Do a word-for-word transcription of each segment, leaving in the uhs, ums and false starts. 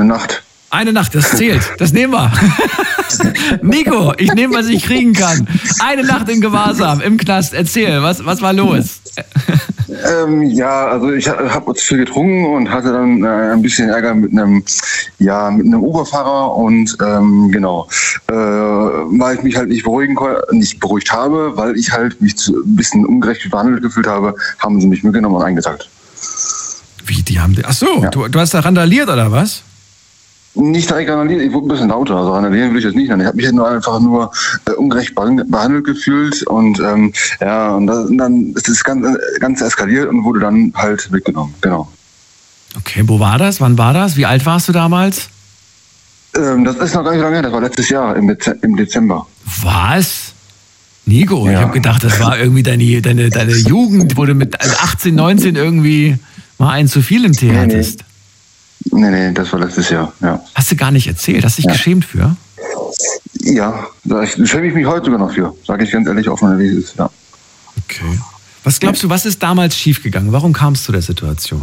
Nacht. Eine Nacht, das zählt. Das nehmen wir. Nico, ich nehme, was ich kriegen kann. Eine Nacht in Gewahrsam, im Knast. Erzähl, was, was war los? Ähm, ja, also ich habe zu viel getrunken und hatte dann äh, ein bisschen Ärger mit einem, ja, mit einem Uberfahrer und ähm, genau, äh, weil ich mich halt nicht beruhigen konnte, nicht beruhigt habe, weil ich halt mich zu, ein bisschen ungerecht behandelt gefühlt habe, haben sie mich mitgenommen und eingesackt. Wie, die haben... Ach so, ja. du, du hast da randaliert oder was? Nicht direkt randaliert, ich wurde ein bisschen lauter, also randalieren will ich jetzt nicht nennen. Ich habe mich nur einfach nur äh, ungerecht behandelt gefühlt und ähm, ja, und das, dann ist das Ganze, Ganze eskaliert und wurde dann halt mitgenommen, genau. Okay, wo war das? Wann war das? Wie alt warst du damals? Ähm, das ist noch gar nicht lange her, das war letztes Jahr im, Dez- im Dezember. Was? Nico, ja. Ich habe gedacht, das war irgendwie deine, deine, deine Jugend, wo du mit achtzehn, neunzehn irgendwie mal einen zu viel im Tee nee, hattest. Nee. Nee, nee, das war letztes Jahr, ja. Hast du gar nicht erzählt? Hast du dich ja. geschämt für? Ja, da schäme ich mich heute sogar noch für. Sage ich ganz ehrlich, offen wie es ist, ja. Okay. Was glaubst du, was ist damals schiefgegangen? Warum kam es zu der Situation?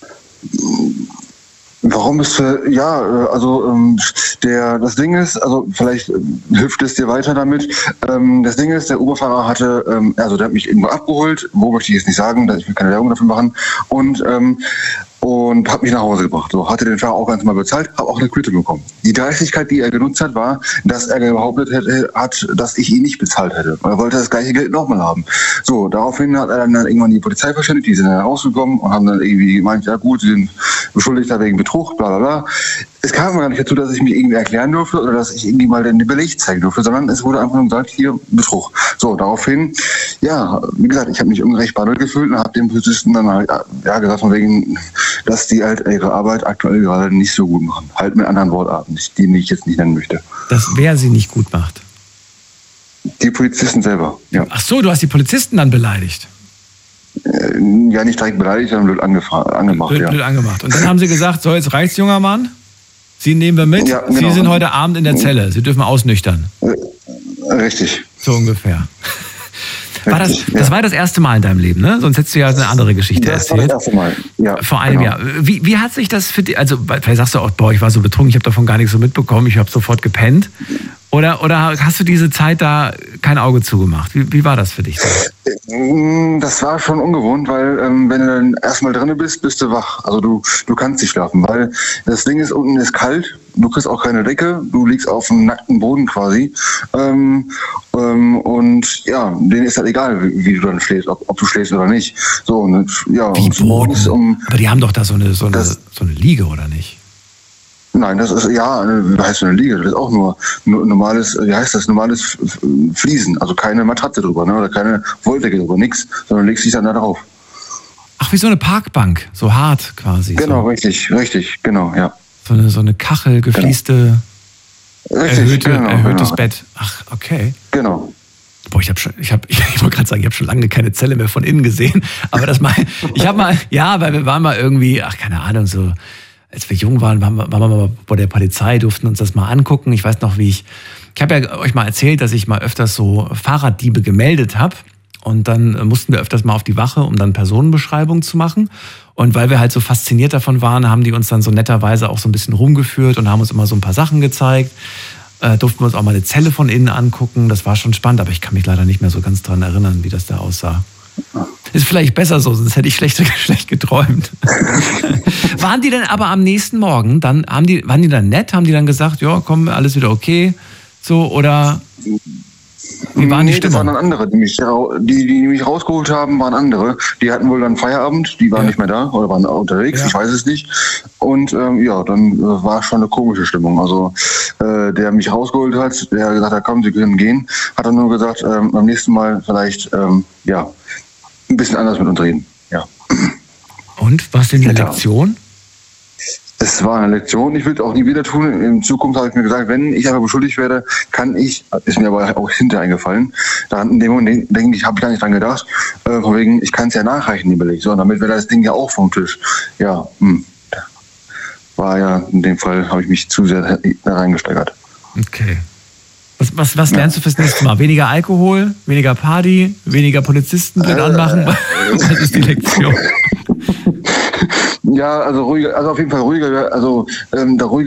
Warum ist, ja, also der, das Ding ist, also vielleicht hilft es dir weiter damit, das Ding ist, der Uberfahrer hatte, also der hat mich irgendwo abgeholt, wo möchte ich jetzt nicht sagen, ich will keine Werbung dafür machen, und und hat mich nach Hause gebracht. So, hatte den Fahrer auch ganz mal bezahlt, habe auch eine Quittung bekommen. Die Dreistigkeit, die er genutzt hat, war, dass er behauptet hätte, hat, dass ich ihn nicht bezahlt hätte. Er wollte das gleiche Geld nochmal haben. So, daraufhin hat er dann irgendwann die Polizei verständigt, die sind dann rausgekommen und haben dann irgendwie gemeint, ja gut, sie sind beschuldigt wegen Betrug, bla bla bla. Es kam gar nicht dazu, dass ich mich irgendwie erklären durfte oder dass ich irgendwie mal den Beleg zeigen durfte, sondern es wurde einfach nur gesagt, hier, Betrug. So, daraufhin, ja, wie gesagt, ich habe mich ungerecht behandelt gefühlt und habe dem Polizisten dann halt, ja, gesagt, von wegen, dass die halt ihre Arbeit aktuell gerade nicht so gut machen. Halt mit anderen Wortarten, die ich jetzt nicht nennen möchte. Dass wer sie nicht gut macht? Die Polizisten selber, ja. Ach so, du hast die Polizisten dann beleidigt? Äh, ja, nicht direkt beleidigt, sondern blöd angefa- angemacht, blöd, ja. Blöd angemacht. Und dann haben sie gesagt, so, jetzt reicht's, junger Mann. Sie nehmen wir mit. Ja, genau. Sie sind heute Abend in der Zelle. Sie dürfen ausnüchtern. Richtig. So ungefähr. War das, Richtig, das ja. war das erste Mal in deinem Leben, ne? Sonst hättest du ja eine andere Geschichte das erzählt. Das war das erste Mal, ja. Vor einem genau. Jahr. Wie, wie hat sich das für dich, also vielleicht sagst du auch, boah, ich war so betrunken, ich habe davon gar nichts so mitbekommen, ich habe sofort gepennt. Oder, oder hast du diese Zeit da kein Auge zugemacht? Wie, wie war das für dich? Das war schon ungewohnt, weil ähm, wenn du dann erstmal drin bist, bist du wach. Also du, du kannst nicht schlafen, weil das Ding ist, unten ist kalt, du kriegst auch keine Decke, du liegst auf dem nackten Boden quasi. Ähm, ähm, und ja, denen ist halt egal, wie, wie du dann schläfst, ob, ob du schläfst oder nicht. So, und, ja, wie und morgens um. Aber die haben doch da so eine, so eine, das, so eine Liege, oder nicht? Nein, das ist, ja, wie heißt so eine Liege? Das ist auch nur normales, wie heißt das, normales Fliesen. Also keine Matratze drüber, ne? Oder keine Wolldecke drüber, nix, sondern legst dich dann da drauf. Ach, wie so eine Parkbank, so hart quasi. Genau, so. richtig, richtig, genau, ja. So eine, so eine Kachel, gefließte, genau. richtig, erhöhte, genau, erhöhtes genau. Bett. Ach, okay. Genau. Boah, ich habe schon, ich habe, ich, ich wollte gerade sagen, ich habe schon lange keine Zelle mehr von innen gesehen. Aber das mal, ich habe mal, ja, weil wir waren mal irgendwie, ach, keine Ahnung, so. Als wir jung waren, waren wir, waren wir mal bei der Polizei, durften uns das mal angucken. Ich weiß noch, wie ich, ich habe ja euch mal erzählt, dass ich mal öfters so Fahrraddiebe gemeldet habe. Und dann mussten wir öfters mal auf die Wache, um dann Personenbeschreibungen zu machen. Und weil wir halt so fasziniert davon waren, haben die uns dann so netterweise auch so ein bisschen rumgeführt und haben uns immer so ein paar Sachen gezeigt. Äh, durften wir uns auch mal eine Zelle von innen angucken. Das war schon spannend, aber ich kann mich leider nicht mehr so ganz dran erinnern, wie das da aussah. Ist vielleicht besser so, sonst hätte ich schlecht, schlecht geträumt. Waren die denn aber am nächsten Morgen, dann haben die, waren die dann nett, haben die dann gesagt, ja, komm, alles wieder okay, so, oder wie waren nee, die Stimmung? Das waren dann andere, die mich, die, die mich rausgeholt haben, waren andere. Die hatten wohl dann Feierabend, die waren ja. nicht mehr da oder waren unterwegs, ja. ich weiß es nicht. Und ähm, ja, dann äh, war schon eine komische Stimmung. Also äh, der mich rausgeholt hat, der gesagt hat, komm, Sie können gehen, hat dann nur gesagt, ähm, beim nächsten Mal vielleicht, ähm, ja, ein bisschen anders mit uns reden. Ja. Und was denn die Lektion? Es war eine Lektion. Ich will es auch nie wieder tun. In Zukunft habe ich mir gesagt, wenn ich aber beschuldigt werde, kann ich, ist mir aber auch hinterher eingefallen, da in dem Moment denke ich, habe ich gar nicht dran gedacht, äh, von wegen, ich kann es ja nachreichen, den Beleg. So, damit wäre das Ding ja auch vom Tisch. Ja, hm. war ja, in dem Fall habe ich mich zu sehr da reingesteigert. Okay. Was, was, was lernst du fürs nächste Mal? Weniger Alkohol, weniger Party, weniger Polizisten blöd anmachen? Was ist die Lektion? Ja, also ruhiger, also auf jeden Fall ruhiger, also ähm, der ruhige